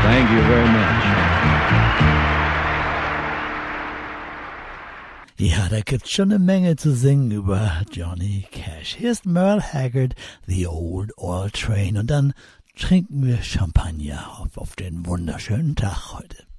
Thank you very much. Ja, da gibt's schon eine Menge zu singen über Johnny Cash. Hier ist Merle Haggard, The Old Oil Train. Und dann trinken wir Champagner auf den wunderschönen Tag heute.